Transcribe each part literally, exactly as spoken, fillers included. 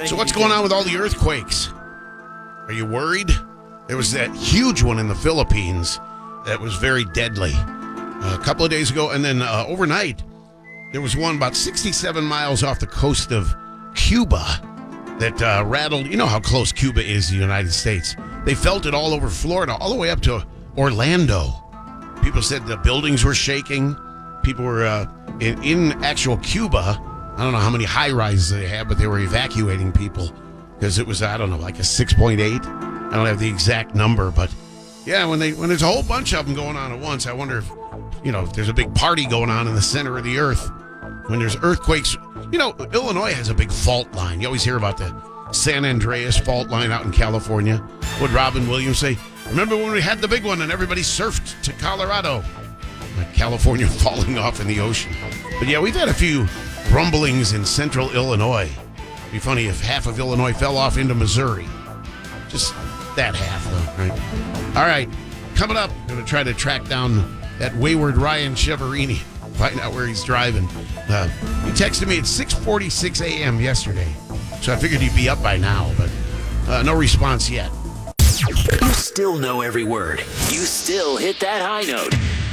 So what's going on with all the earthquakes? Are you worried? There was that huge one in the Philippines that was very deadly uh, a couple of days ago. And then uh, overnight, there was one about sixty-seven miles off the coast of Cuba that uh, rattled. You know how close Cuba is to the United States. They felt it all over Florida, all the way up to Orlando. People said the buildings were shaking. People were uh, in, in actual Cuba. I don't know how many high rises they had, but they were evacuating people because it was, I don't know, like a six point eight. I don't have the exact number, but yeah, when they when there's a whole bunch of them going on at once, I wonder if, you know, if there's a big party going on in the center of the earth. When there's earthquakes, you know, Illinois has a big fault line. You always hear about the San Andreas fault line out in California. Would Robin Williams say, remember when we had the big one and everybody surfed to Colorado? Like California falling off in the ocean. But yeah, we've had a few rumblings in central Illinois. It'd be funny if half of Illinois fell off into Missouri. Just that half, though, right? All right, coming up, I'm going to try to track down that wayward Ryan Cheverini, find out where he's driving. Uh, he texted me at six forty-six a.m. yesterday, so I figured he'd be up by now, but uh, no response yet. You still know every word. You still hit that high note.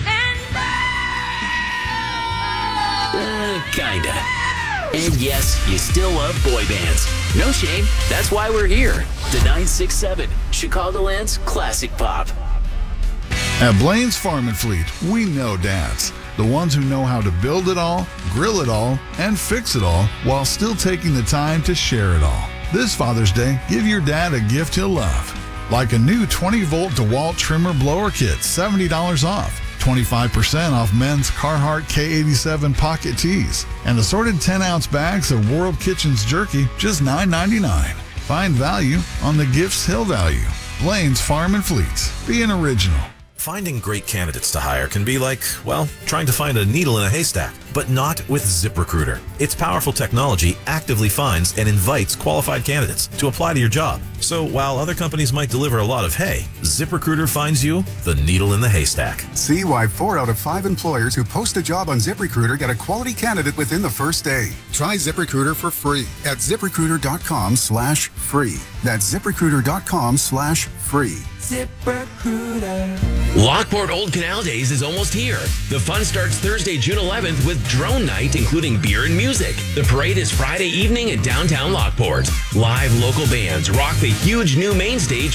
Uh, kinda. And yes, you still love boy bands. No shame. That's why we're here. The nine six seven, Chicagoland's classic pop. At Blaine's Farm and Fleet, we know dads. The ones who know how to build it all, grill it all, and fix it all while still taking the time to share it all. This Father's Day, give your dad a gift he'll love. Like a new twenty volt DeWalt trimmer blower kit, seventy dollars off. twenty-five percent off men's Carhartt K eighty-seven pocket tees. And assorted ten ounce bags of World Kitchens jerky, just nine ninety-nine. Find value on the gifts he'll value. Blaine's Farm and Fleet. Be an original. Finding great candidates to hire can be like, well, trying to find a needle in a haystack, but not with ZipRecruiter. Its powerful technology actively finds and invites qualified candidates to apply to your job. So while other companies might deliver a lot of hay, ZipRecruiter finds you the needle in the haystack. See why four out of five employers who post a job on ZipRecruiter get a quality candidate within the first day. Try ZipRecruiter for free at ZipRecruiter.com slash free. That's ZipRecruiter.com slash free. ZipRecruiter. Lockport Old Canal Days is almost here. The fun starts Thursday, June eleventh with Drone Night, including beer and music. The parade is Friday evening at downtown Lockport. Live local bands rock the huge new main stage